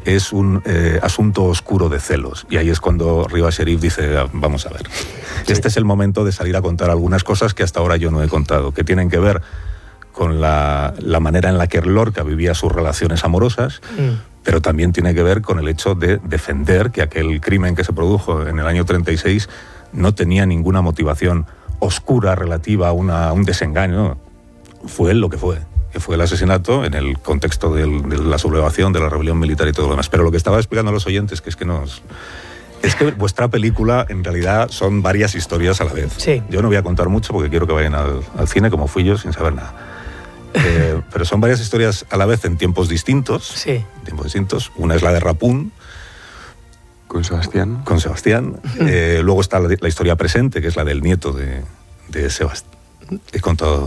que es un asunto oscuro de celos. Y ahí es cuando Rivas Sherif dice, vamos a ver, este es el momento de salir a contar algunas cosas que hasta ahora yo no he contado, que tienen que ver con la manera en la que Lorca vivía sus relaciones amorosas, pero también tiene que ver con el hecho de defender que aquel crimen que se produjo en el año 36 no tenía ninguna motivación oscura relativa a un desengaño. Fue lo que fue el asesinato en el contexto de la sublevación, de la rebelión militar y todo lo demás. Pero lo que estaba explicando a los oyentes, que es que vuestra película en realidad son varias historias a la vez. Sí. Yo no voy a contar mucho porque quiero que vayan al cine como fui yo sin saber nada. Pero son varias historias a la vez en tiempos distintos. Sí. Una es la de Rapún. Con Sebastián. Luego está la historia presente, que es la del nieto de Sebastián. He contado...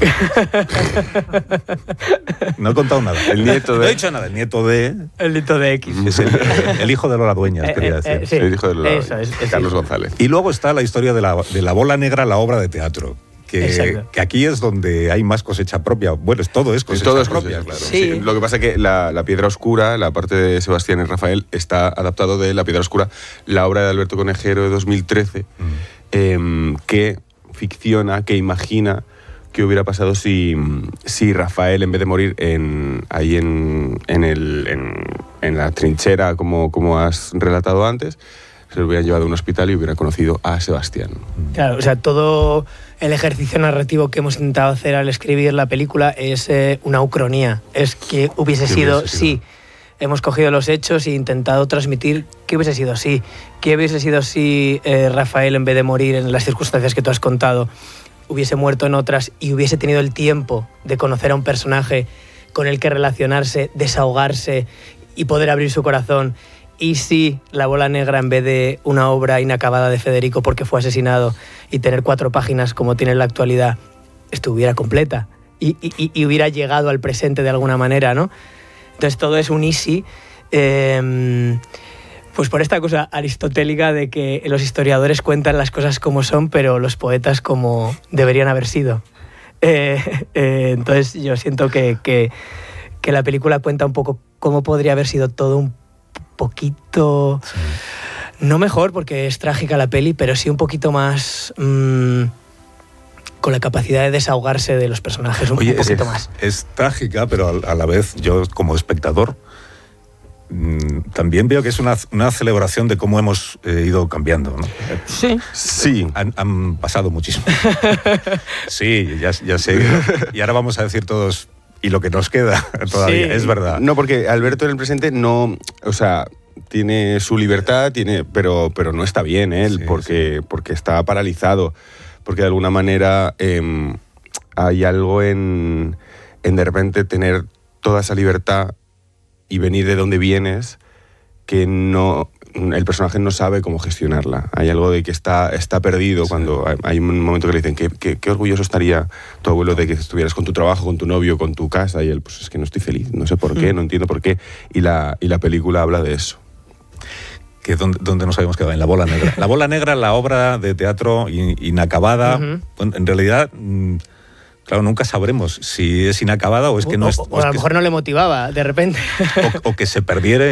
No he contado nada. El nieto de... No he dicho nada. El nieto de... El nieto de X. Es el hijo de Lola Dueñas, quería decir. Sí. El hijo de Lola Eso, Carlos González. Y luego está la historia de la bola negra, la obra de teatro. Que aquí es donde hay más cosecha propia. Bueno, todo es cosecha propia, claro. Sí. Lo que pasa es que la Piedra Oscura, la parte de Sebastián y Rafael, está adaptado de La Piedra Oscura, la obra de Alberto Conejero de 2013, que ficciona, que imagina qué hubiera pasado si Rafael, en vez de morir ahí en la trinchera, como has relatado antes, se lo hubieran llevado a un hospital y hubiera conocido a Sebastián. Claro, o sea, todo el ejercicio narrativo que hemos intentado hacer al escribir la película es una ucronía. Es que hubiese sido sí. Hemos cogido los hechos e intentado transmitir qué hubiese sido sí. Qué hubiese sido si Rafael, en vez de morir en las circunstancias que tú has contado, hubiese muerto en otras y hubiese tenido el tiempo de conocer a un personaje con el que relacionarse, desahogarse y poder abrir su corazón. Y si La bola negra, en vez de una obra inacabada de Federico porque fue asesinado y tener 4 páginas como tiene en la actualidad, estuviera completa y hubiera llegado al presente de alguna manera, ¿no? Entonces todo es un easy, pues por esta cosa aristotélica de que los historiadores cuentan las cosas como son, pero los poetas como deberían haber sido. Entonces yo siento que la película cuenta un poco cómo podría haber sido todo un poquito... Sí. No mejor, porque es trágica la peli, pero sí un poquito más... con la capacidad de desahogarse de los personajes, un poquito más. Es trágica, pero a la vez yo, como espectador, también veo que es una celebración de cómo hemos ido cambiando, ¿no? Sí. Han pasado muchísimo. Sí, ya sé. Y ahora vamos a decir todos... Y lo que nos queda todavía, sí. Es verdad. No, porque Alberto en el presente no... O sea, tiene su libertad, pero no está bien él, sí, porque está paralizado. Porque de alguna manera hay algo en de repente tener toda esa libertad y venir de donde vienes que no... El personaje no sabe cómo gestionarla. Hay algo de que está perdido, sí. Cuando hay un momento que le dicen qué orgulloso estaría tu abuelo de que estuvieras con tu trabajo, con tu novio, con tu casa, y él, pues es que no estoy feliz, no sé por qué, no entiendo por qué. Y la película habla de eso. Que ¿dónde nos habíamos quedado? En La bola negra. La bola negra, la obra de teatro inacabada, bueno, en realidad... Claro, nunca sabremos si es inacabada o es que no es... O a lo mejor no le motivaba, de repente. O que se perdiera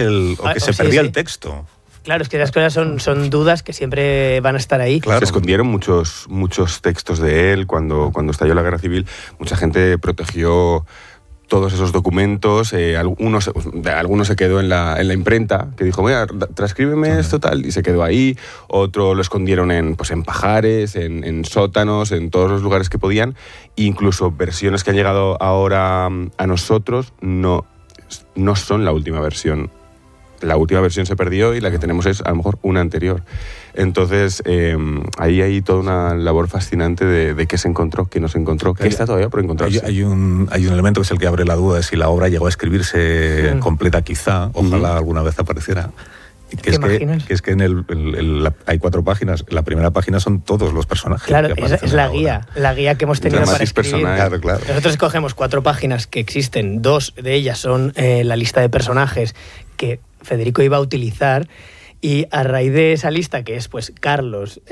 el texto. Claro, es que las cosas son dudas que siempre van a estar ahí. Claro. Se escondieron muchos textos de él cuando estalló la Guerra Civil. Mucha gente protegió todos esos documentos. Algunos se quedó en la imprenta, que dijo, mira, transcríbeme esto tal, y se quedó ahí. Otro lo escondieron en pajares, en sótanos, en todos los lugares que podían. Incluso versiones que han llegado ahora a nosotros no son la última versión. La última versión se perdió y la que tenemos es a lo mejor una anterior. Entonces, ahí hay toda una labor fascinante de qué se encontró, qué no se encontró, qué está todavía por encontrarse. Hay un elemento que es el que abre la duda de si la obra llegó a escribirse completa quizá, ojalá alguna vez apareciera. Que es que hay 4 páginas. La primera página son todos los personajes. Claro, es la guía que hemos tenido para escribir. Claro. Nosotros escogemos 4 páginas que existen, 2 de ellas son la lista de personajes que Federico iba a utilizar, y a raíz de esa lista, que es pues Carlos,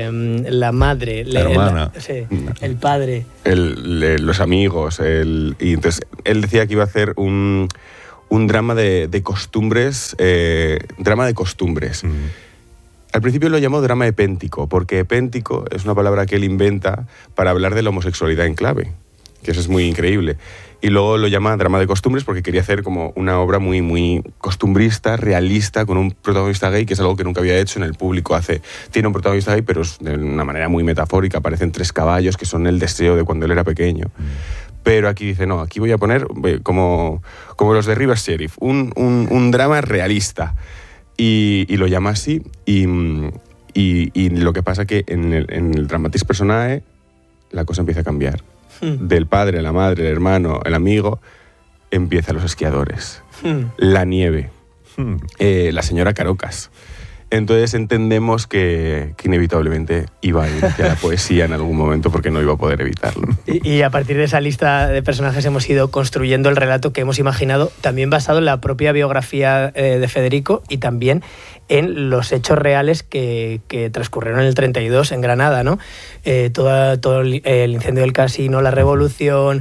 la madre, la hermana, el padre, los amigos, y entonces él decía que iba a hacer un drama de costumbres, drama de costumbres. Al principio lo llamó drama epéntico, porque epéntico es una palabra que él inventa para hablar de la homosexualidad en clave, que eso es muy increíble. Y luego lo llama drama de costumbres porque quería hacer como una obra muy, muy costumbrista, realista, con un protagonista gay, que es algo que nunca había hecho en el público. Tiene un protagonista gay, pero es de una manera muy metafórica. Aparecen 3 caballos que son el deseo de cuando él era pequeño. Pero aquí dice, no, aquí voy a poner como los de Rivers Sheriff, un drama realista. Y lo llama así. Y lo que pasa que en el Dramatis Personae la cosa empieza a cambiar. Del padre, la madre, el hermano, el amigo, empiezan los esquiadores, la nieve, la señora Carocas. Entonces entendemos que inevitablemente iba a ir hacia la poesía en algún momento porque no iba a poder evitarlo. Y a partir de esa lista de personajes hemos ido construyendo el relato que hemos imaginado, también basado en la propia biografía de Federico y también en los hechos reales que transcurrieron en el 32 en Granada, ¿no? Todo el incendio del casino, la revolución...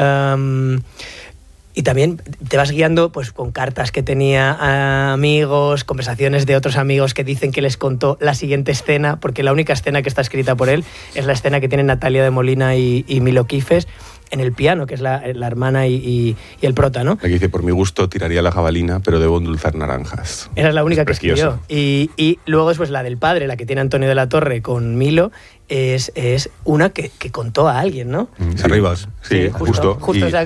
Y también te vas guiando pues, con cartas que tenía a amigos, conversaciones de otros amigos que dicen que les contó la siguiente escena, porque la única escena que está escrita por él es la escena que tienen Natalia de Molina y Milo Quifes en el piano, que es la hermana y el prota, ¿no? Aquí dice, por mi gusto tiraría la jabalina, pero debo endulzar naranjas. Era la única que escribió. Y luego después la del padre, la que tiene Antonio de la Torre con Milo, es una que contó a alguien, ¿no? Sí. Rivas. Sí, justo.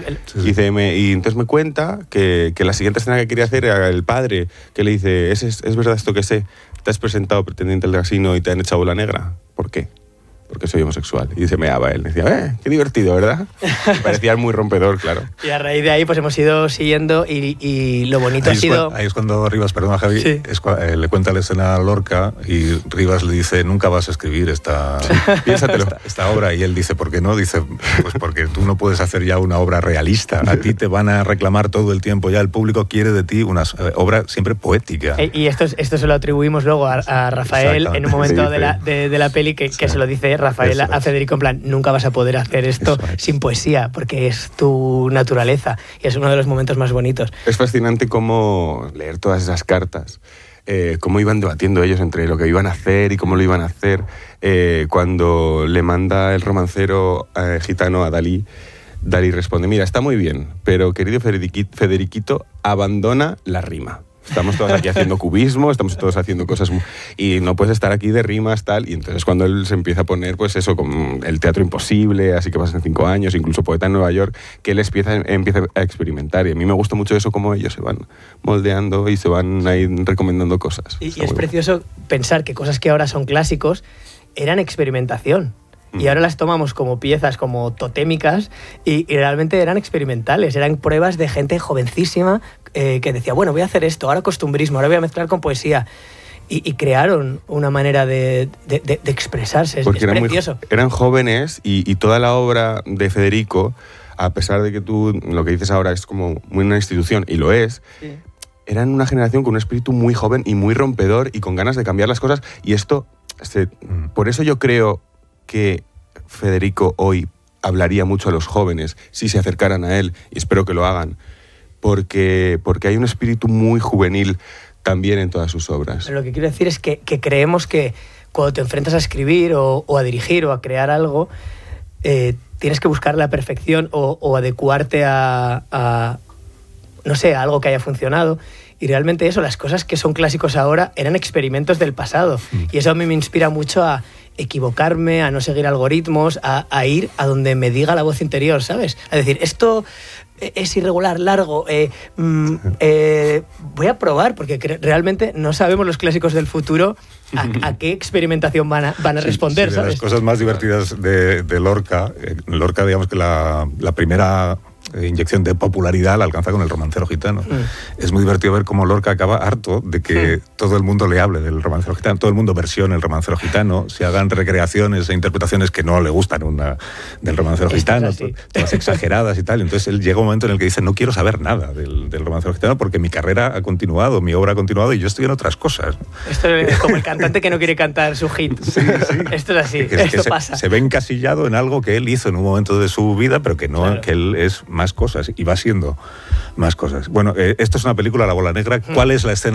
Y entonces me cuenta que la siguiente escena que quería hacer era el padre, que le dice, ¿es verdad esto que sé? ¿Te has presentado pretendiente al casino y te han echado bola negra? ¿Por qué? Porque soy homosexual. Y se meaba él. Decía, qué divertido, ¿verdad? Me parecía muy rompedor, claro. Y a raíz de ahí pues hemos ido siguiendo y lo bonito ha sido... Ahí es cuando Rivas, perdona Javi, sí. Le cuenta la escena a Lorca y Rivas le dice, nunca vas a escribir esta obra. Y él dice, ¿por qué no? Dice, pues porque tú no puedes hacer ya una obra realista. A ti te van a reclamar todo el tiempo. Ya el público quiere de ti una obra siempre poética. Y esto se lo atribuimos luego a Rafael en un momento de la peli que se lo dice Rafael a Federico, en plan, nunca vas a poder hacer esto sin poesía, porque es tu naturaleza, y es uno de los momentos más bonitos. Es fascinante cómo leer todas esas cartas, cómo iban debatiendo ellos entre lo que iban a hacer y cómo lo iban a hacer. Cuando le manda el romancero gitano a Dalí, Dalí responde, mira, está muy bien, pero querido Federiquito, abandona la rima. Estamos todos aquí haciendo cubismo, estamos todos haciendo cosas y no puedes estar aquí de rimas, tal. Y entonces cuando él se empieza a poner, pues eso, con el teatro imposible, así que pasan 5 años, incluso Poeta en Nueva York, que él empieza a experimentar. Y a mí me gusta mucho eso, cómo ellos se van moldeando y se van ahí recomendando cosas. Y es precioso pensar que cosas que ahora son clásicos eran experimentación. Y ahora las tomamos como piezas, como totémicas, y realmente eran experimentales, eran pruebas de gente jovencísima que decía, bueno, voy a hacer esto, ahora costumbrismo, ahora voy a mezclar con poesía. Y crearon una manera de expresarse, es precioso. Eran jóvenes y toda la obra de Federico, a pesar de que tú lo que dices ahora es como una institución, y lo es, sí. Eran una generación con un espíritu muy joven y muy rompedor y con ganas de cambiar las cosas, y esto, por eso yo creo que Federico hoy hablaría mucho a los jóvenes si se acercaran a él, y espero que lo hagan, porque hay un espíritu muy juvenil también en todas sus obras. Pero lo que quiero decir es que creemos que cuando te enfrentas a escribir o a dirigir o a crear algo, tienes que buscar la perfección o adecuarte a no sé, a algo que haya funcionado. Y realmente eso, las cosas que son clásicos ahora eran experimentos del pasado. Y eso a mí me inspira mucho a equivocarme, a no seguir algoritmos, a ir a donde me diga la voz interior, ¿sabes? A decir, esto es irregular, largo, voy a probar, porque realmente no sabemos los clásicos del futuro a qué experimentación van a responder, ¿sabes? Las cosas más divertidas de Lorca, digamos que la primera inyección de popularidad la alcanza con El romancero gitano. Es muy divertido ver cómo Lorca acaba harto de que todo el mundo le hable del romancero gitano, todo el mundo versione El romancero gitano, se hagan recreaciones e interpretaciones que no le gustan del romancero gitano, todas exageradas y tal. Entonces él llega un momento en el que dice, no quiero saber nada del romancero gitano porque mi carrera ha continuado, mi obra ha continuado y yo estoy en otras cosas. Esto es como el cantante que no quiere cantar su hit. Sí. Esto es así, esto pasa. Se ve encasillado en algo que él hizo en un momento de su vida, pero que no, claro, que él es más cosas, y va siendo más cosas. Bueno, esto es una película, La bola negra. ¿Cuál es la escena